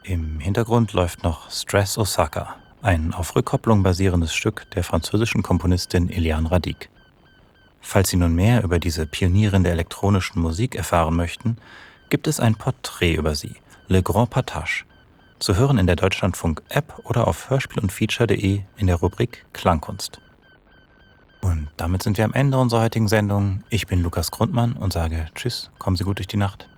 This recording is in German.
Im Hintergrund läuft noch Stress Osaka, ein auf Rückkopplung basierendes Stück der französischen Komponistin Éliane Radic. Falls Sie nun mehr über diese Pionierin der elektronischen Musik erfahren möchten, gibt es ein Porträt über sie, Le Grand Partage, zu hören in der Deutschlandfunk-App oder auf hörspielundfeature.de in der Rubrik Klangkunst. Und damit sind wir am Ende unserer heutigen Sendung. Ich bin Lukas Grundmann und sage Tschüss, kommen Sie gut durch die Nacht.